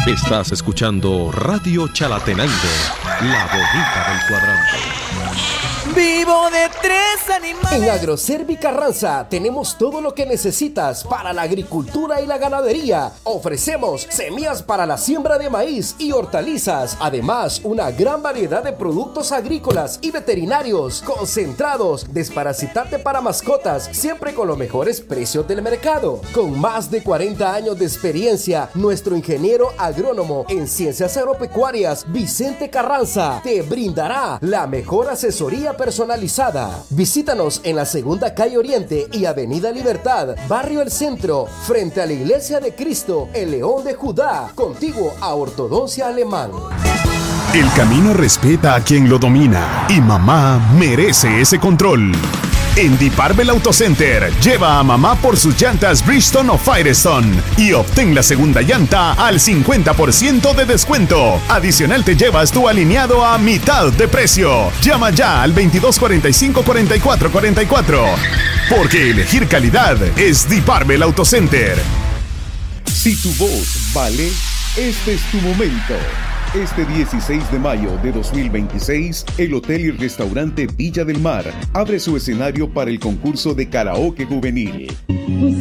Estás escuchando Radio Chalatenango, la bonita del cuadrante. Vivo de 3 animales. En Agroservi Carranza tenemos todo lo que necesitas para la agricultura y la ganadería. Ofrecemos semillas para la siembra de maíz y hortalizas. Además, una gran variedad de productos agrícolas y veterinarios, concentrados, desparasitante para mascotas, siempre con los mejores precios del mercado. Con más de 40 años de experiencia, nuestro ingeniero agrónomo en ciencias agropecuarias, Vicente Carranza, te brindará la mejor asesoría personalizada. Visítanos en la Segunda Calle Oriente y Avenida Libertad, Barrio El Centro, frente a la Iglesia de Cristo, el León de Judá, contiguo a Ortodoncia Alemán. El camino respeta a quien lo domina y mamá merece ese control. En Diparbel Auto Center, lleva a mamá por sus llantas Bridgestone o Firestone y obtén la segunda llanta al 50% de descuento. Adicional te llevas tu alineado a mitad de precio. Llama ya al 2245-4444. Porque elegir calidad es Diparbel Auto Center. Si tu voz vale, este es tu momento. Este 16 de mayo de 2026, el Hotel y Restaurante Villa del Mar abre su escenario para el concurso de karaoke juvenil.